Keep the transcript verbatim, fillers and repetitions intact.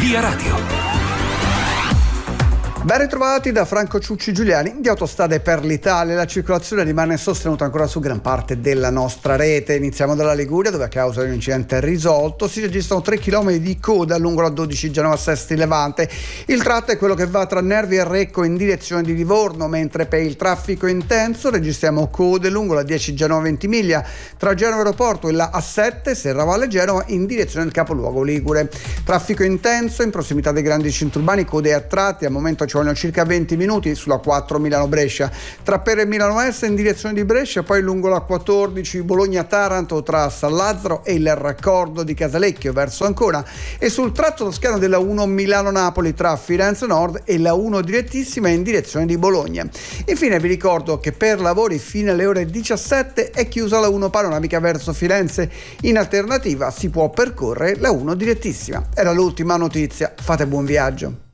Via Radio. Ben ritrovati da Franco Ciucci Giuliani di Autostrade per l'Italia. La circolazione rimane sostenuta ancora su gran parte della nostra rete. Iniziamo dalla Liguria, dove a causa di un incidente risolto si registrano tre chilometri di coda lungo la dodici Genova Sesti Levante. Il tratto è quello che va tra Nervi e Recco in direzione di Livorno, mentre per il traffico intenso registriamo code lungo la dieci Genova Ventimiglia tra Genova Aeroporto e la A sette Serravalle Genova in direzione del capoluogo ligure. Traffico intenso in prossimità dei grandi centri urbani, code a tratti, al momento ci vogliono circa venti minuti sulla quattro Milano-Brescia, tra Pera e Milano Est in direzione di Brescia, poi lungo la quattordici Bologna-Taranto tra San Lazzaro e il raccordo di Casalecchio verso Ancona, e sul tratto toscano della uno Milano-Napoli tra Firenze Nord e la uno direttissima in direzione di Bologna. Infine vi ricordo che per lavori fino alle ore diciassette è chiusa la uno panoramica verso Firenze, in alternativa si può percorrere la uno direttissima. Era l'ultima notizia, fate buon viaggio.